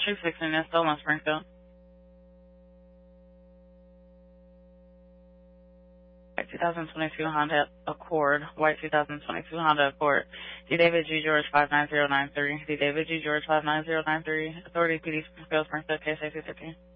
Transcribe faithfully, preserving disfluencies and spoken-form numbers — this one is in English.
two sixteen is stolen, Springfield. White twenty twenty-two Honda Accord. White twenty twenty-two Honda Accord. D. David G. George five nine zero nine three. D. David G. George five nine zero nine three. Authority P D Springfield, Springfield, case A two fifteen.